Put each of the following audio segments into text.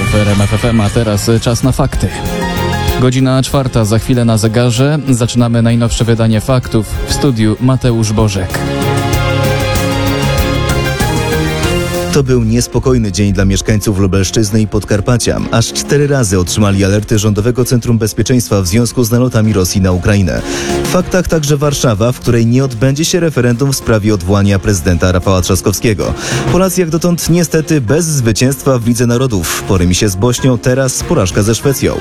w RMF FM, a teraz czas na fakty. Godzina 4, za chwilę na zegarze. Zaczynamy najnowsze wydanie faktów. W studiu Mateusz Bożek. To był niespokojny dzień dla mieszkańców Lubelszczyzny i Podkarpacia. Aż 4 razy otrzymali alerty Rządowego Centrum Bezpieczeństwa w związku z nalotami Rosji na Ukrainę. W faktach także Warszawa, w której nie odbędzie się referendum w sprawie odwołania prezydenta Rafała Trzaskowskiego. Polacy jak dotąd niestety bez zwycięstwa w Lidze Narodów. Po remisie z Bośnią, teraz porażka ze Szwecją.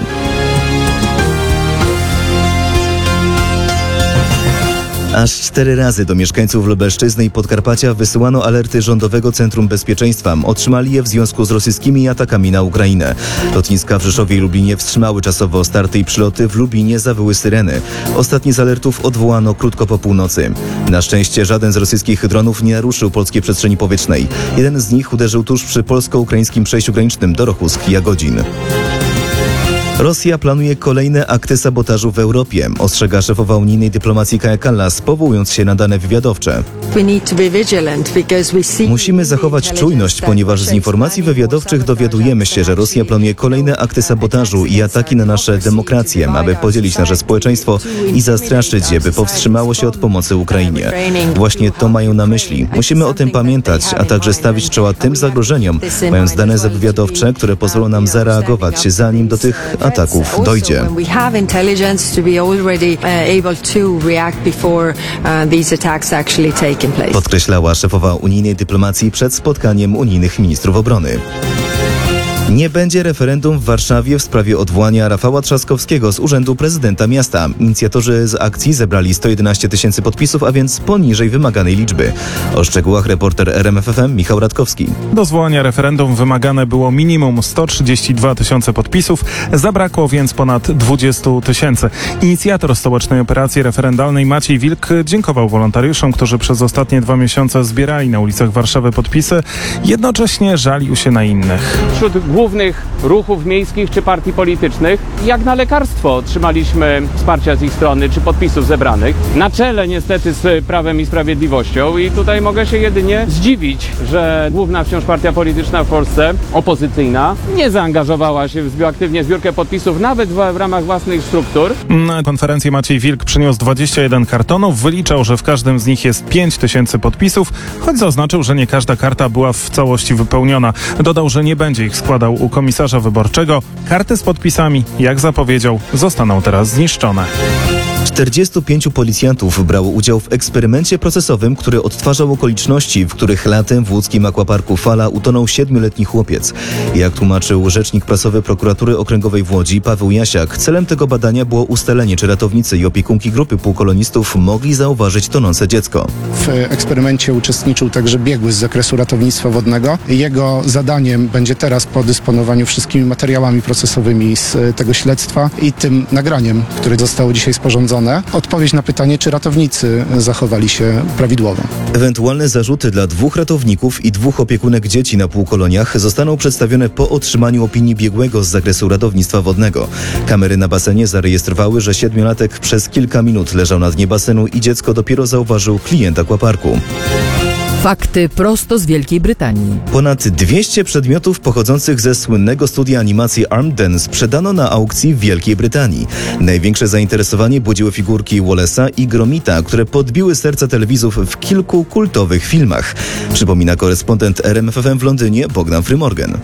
Aż 4 razy do mieszkańców Lubelszczyzny i Podkarpacia wysyłano alerty Rządowego Centrum Bezpieczeństwa. Otrzymali je w związku z rosyjskimi atakami na Ukrainę. Lotniska w Rzeszowie i Lublinie wstrzymały czasowo starty i przyloty. W Lublinie zawyły syreny. Ostatni z alertów odwołano krótko po północy. Na szczęście żaden z rosyjskich dronów nie naruszył polskiej przestrzeni powietrznej. Jeden z nich uderzył tuż przy polsko-ukraińskim przejściu granicznym Dorohusk-Jagodzin. Rosja planuje kolejne akty sabotażu w Europie, ostrzega szefowa unijnej dyplomacji Kaja Kallas, powołując się na dane wywiadowcze. Musimy zachować czujność, ponieważ z informacji wywiadowczych dowiadujemy się, że Rosja planuje kolejne akty sabotażu i ataki na nasze demokracje, aby podzielić nasze społeczeństwo i zastraszyć je, by powstrzymało się od pomocy Ukrainie. Właśnie to mają na myśli. Musimy o tym pamiętać, a także stawić czoła tym zagrożeniom, mając dane wywiadowcze, które pozwolą nam zareagować, zanim do tych ataków dojdzie. Podkreślała szefowa unijnej dyplomacji przed spotkaniem unijnych ministrów obrony. Nie będzie referendum w Warszawie w sprawie odwołania Rafała Trzaskowskiego z urzędu prezydenta miasta. Inicjatorzy z akcji zebrali 111 000 podpisów, a więc poniżej wymaganej liczby. O szczegółach reporter RMF FM Michał Radkowski. Do zwołania referendum wymagane było minimum 132 000 podpisów, zabrakło więc ponad 20 000. Inicjator stołecznej operacji referendalnej Maciej Wilk dziękował wolontariuszom, którzy przez ostatnie 2 miesiące zbierali na ulicach Warszawy podpisy, jednocześnie żalił się na innych. Wśród głównych ruchów miejskich czy partii politycznych, jak na lekarstwo otrzymaliśmy wsparcia z ich strony czy podpisów zebranych. Na czele niestety z Prawem i Sprawiedliwością i tutaj mogę się jedynie zdziwić, że główna wciąż partia polityczna w Polsce, opozycyjna, nie zaangażowała się aktywnie w zbiórkę podpisów nawet w ramach własnych struktur. Na konferencję Maciej Wilk przyniósł 21 kartonów, wyliczał, że w każdym z nich jest 5000 podpisów, choć zaznaczył, że nie każda karta była w całości wypełniona. Dodał, że nie będzie ich składał u komisarza wyborczego. Karty z podpisami, jak zapowiedział, zostaną teraz zniszczone. 45 policjantów brało udział w eksperymencie procesowym, który odtwarzał okoliczności, w których latem w łódzkim akwaparku Fala utonął 7-letni chłopiec. Jak tłumaczył rzecznik prasowy Prokuratury Okręgowej w Łodzi Paweł Jasiak, celem tego badania było ustalenie, czy ratownicy i opiekunki grupy półkolonistów mogli zauważyć tonące dziecko. W eksperymencie uczestniczył także biegły z zakresu ratownictwa wodnego. Jego zadaniem będzie teraz po dysponowaniu wszystkimi materiałami procesowymi z tego śledztwa i tym nagraniem, które zostało dzisiaj sporządzone, odpowiedź na pytanie, czy ratownicy zachowali się prawidłowo. Ewentualne zarzuty dla 2 ratowników i 2 opiekunek dzieci na półkoloniach zostaną przedstawione po otrzymaniu opinii biegłego z zakresu ratownictwa wodnego. Kamery na basenie zarejestrowały, że 7-latek przez kilka minut leżał na dnie basenu i dziecko dopiero zauważył klient akwaparku. Fakty prosto z Wielkiej Brytanii. Ponad 200 przedmiotów pochodzących ze słynnego studia animacji Armden sprzedano na aukcji w Wielkiej Brytanii. Największe zainteresowanie budziły figurki Wallace'a i Gromita, które podbiły serca telewizów w kilku kultowych filmach. Przypomina korespondent RMF FM w Londynie Bogdan Frymorgan.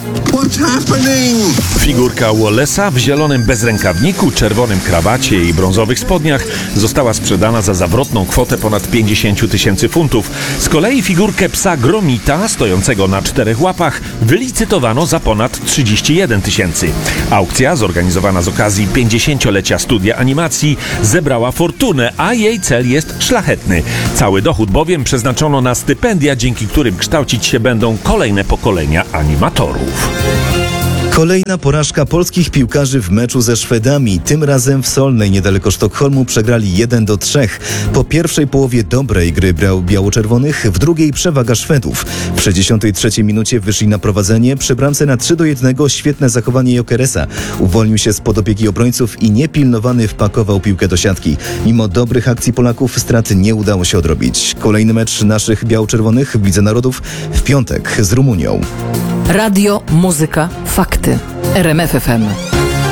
Figurka Wallace'a w zielonym bezrękawniku, czerwonym krawacie i brązowych spodniach została sprzedana za zawrotną kwotę ponad 50 000 funtów. Z kolei figurkę psa Gromita, stojącego na 4 łapach, wylicytowano za ponad 31 000. Aukcja, zorganizowana z okazji 50-lecia studia animacji, zebrała fortunę, a jej cel jest szlachetny. Cały dochód bowiem przeznaczono na stypendia, dzięki którym kształcić się będą kolejne pokolenia animatorów. Kolejna porażka polskich piłkarzy w meczu ze Szwedami. Tym razem w Solnej niedaleko Sztokholmu przegrali 1-3. Po pierwszej połowie dobrej gry biało-czerwonych, w drugiej przewaga Szwedów. W 63 minucie wyszli na prowadzenie. Przy bramce na 3-1 świetne zachowanie Gyökeresa. Uwolnił się spod opieki obrońców i niepilnowany wpakował piłkę do siatki. Mimo dobrych akcji Polaków strat nie udało się odrobić. Kolejny mecz naszych biało-czerwonych w Lidze Narodów w piątek z Rumunią. Radio, muzyka, fakty. RMF FM.